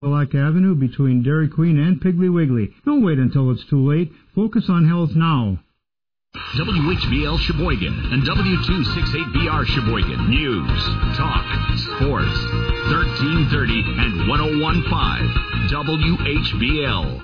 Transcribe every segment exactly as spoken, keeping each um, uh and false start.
Cadillac Avenue between Dairy Queen and Piggly Wiggly. Don't wait until it's too late. Focus on health now. W H B L Sheboygan and W two sixty-eight B R Sheboygan. News, talk, sports. thirteen thirty and one oh one point five W H B L.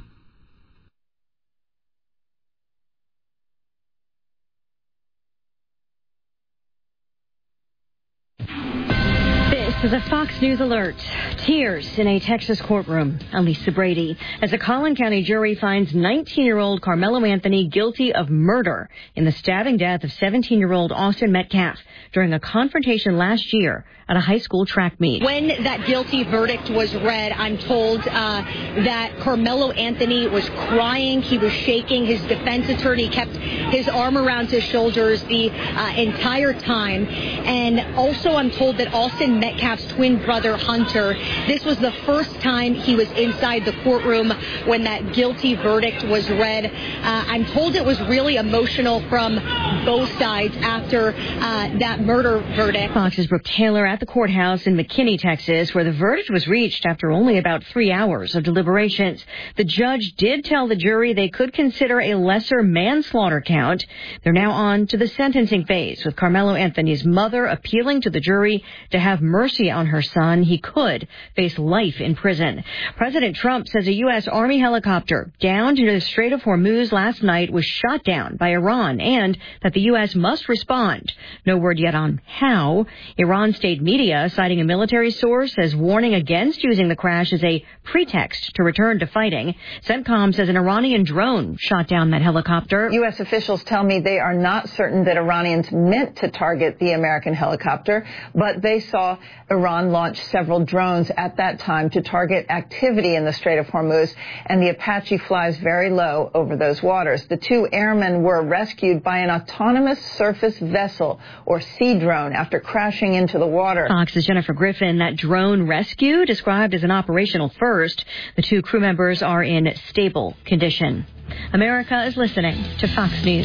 This is a Fox News alert. Tears in a Texas courtroom. Elisa Brady, as a Collin County jury finds nineteen-year-old Carmelo Anthony guilty of murder in the stabbing death of seventeen-year-old Austin Metcalf during a confrontation last year at a high school track meet. When that guilty verdict was read, I'm told uh, that Carmelo Anthony was crying. He was shaking. His defense attorney kept his arm around his shoulders the uh, entire time. And also I'm told that Austin Metcalf's twin brother, Hunter, this was the first time he was inside the courtroom when that guilty verdict was read. Uh, I'm told it was really emotional from both sides after uh, that murder verdict. Fox's Brooke Taylor at the courthouse in McKinney, Texas, where the verdict was reached after only about three hours of deliberations. The judge did tell the jury they could consider a lesser manslaughter count. They're now on to the sentencing phase, with Carmelo Anthony's mother appealing to the jury to have mercy on her son. He could face life in prison. President Trump says a U S. Army helicopter downed near the Strait of Hormuz last night was shot down by Iran and that the U S must respond. No word yet on how. Iran state media, citing a military source, as warning against using the crash as a pretext to return to fighting. CENTCOM says an Iranian drone shot down that helicopter. U S officials tell me they are not certain that Iranians meant to target the American helicopter, but they saw Iran launch several drones at that time to target activity in the Strait of Hormuz, and the Apache flies very low over those waters. The two airmen were rescued by an autonomous surface vessel, or sea drone, after crashing into the water. Fox's Jennifer Griffin. That drone rescue, described as an operational first. The two crew members are in stable condition. America is listening to Fox News.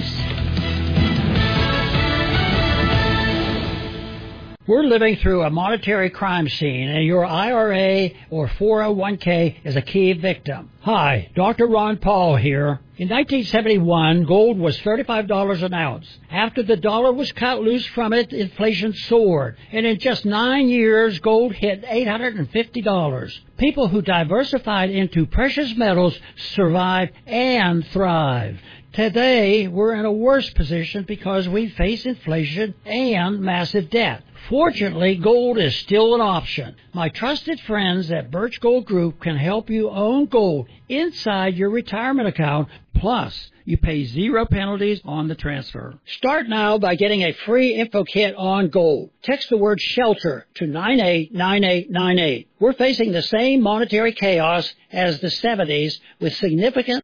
We're living through a monetary crime scene, and your I R A or four oh one k is a key victim. Hi, Doctor Ron Paul here. In nineteen seventy-one, gold was thirty-five dollars an ounce. After the dollar was cut loose from it, inflation soared. And in just nine years, gold hit eight hundred fifty dollars. People who diversified into precious metals survived and thrived. Today, we're in a worse position because we face inflation and massive debt. Fortunately, gold is still an option. My trusted friends at Birch Gold Group can help you own gold inside your retirement account. Plus, you pay zero penalties on the transfer. Start now by getting a free info kit on gold. Text the word SHELTER to nine eight nine eight nine eight. We're facing the same monetary chaos as the seventies with significant...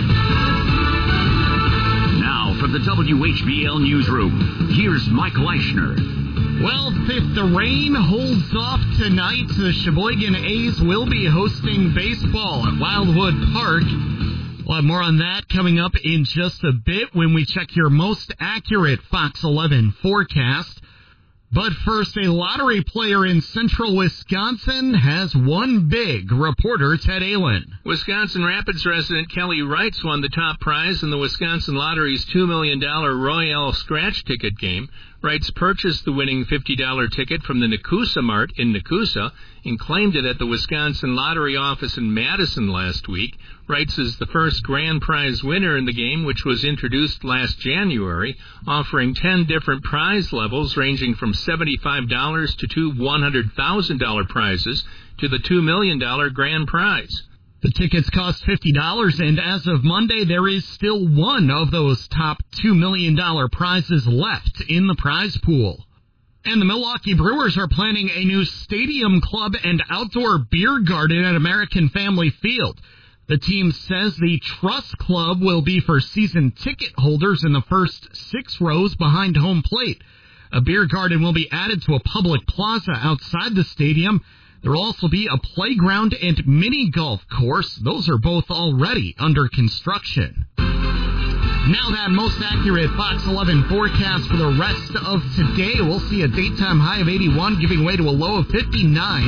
Now from the W H B L Newsroom, here's Mike Leischner. Well, if the rain holds off tonight, the Sheboygan A's will be hosting baseball at Wildwood Park. We'll have more on that coming up in just a bit when we check your most accurate Fox eleven forecast. But first, a lottery player in central Wisconsin has won big. Reporter Ted Allen. Wisconsin Rapids resident Kelly Wrights won the top prize in the Wisconsin Lottery's two million dollars Royale Scratch ticket game. Wrights purchased the winning fifty dollars ticket from the Nakusa Mart in Nakusa and claimed it at the Wisconsin Lottery office in Madison last week. Wrights is the first grand prize winner in the game, which was introduced last January, offering ten different prize levels ranging from seventy-five dollars to two one hundred thousand dollars prizes to the two million dollars grand prize. The tickets cost fifty dollars, and as of Monday, there is still one of those top two million dollars prizes left in the prize pool. And the Milwaukee Brewers are planning a new stadium, club, and outdoor beer garden at American Family Field. The team says the Trust Club will be for season ticket holders in the first six rows behind home plate. A beer garden will be added to a public plaza outside the stadium. There will also be a playground and mini golf course. Those are both already under construction. Now that most accurate Fox eleven forecast for the rest of today. We'll see a daytime high of eighty-one, giving way to a low of fifty-nine.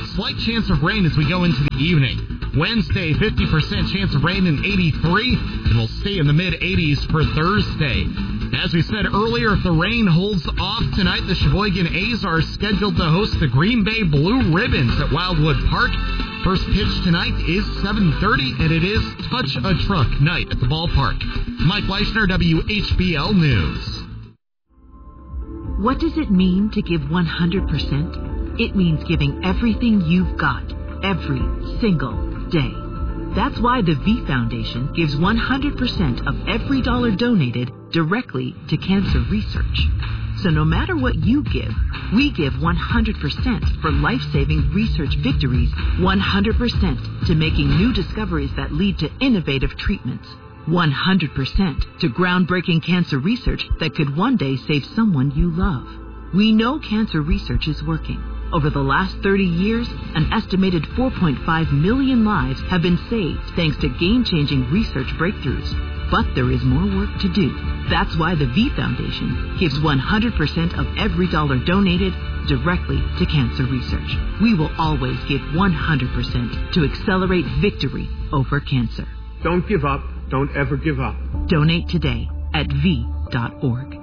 slight chance of rain as we go into the evening. Wednesday, fifty percent chance of rain and eighty-three, and we'll stay in the mid-eighties for Thursday. As we said earlier, if the rain holds off tonight, the Sheboygan A's are scheduled to host the Green Bay Blue Ribbons at Wildwood Park. First pitch tonight is seven thirty, and it is Touch a Truck night at the ballpark. Mike Leishner, W H B L News. What does it mean to give one hundred percent? It means giving everything you've got, every single day. That's why the V Foundation gives one hundred percent of every dollar donated directly to cancer research. So no matter what you give, we give one hundred percent for life-saving research victories, one hundred percent to making new discoveries that lead to innovative treatments, one hundred percent to groundbreaking cancer research that could one day save someone you love. We know cancer research is working. Over the last thirty years, an estimated four point five million lives have been saved thanks to game-changing research breakthroughs. But there is more work to do. That's why the V Foundation gives one hundred percent of every dollar donated directly to cancer research. We will always give one hundred percent to accelerate victory over cancer. Don't give up. Don't ever give up. Donate today at V dot org.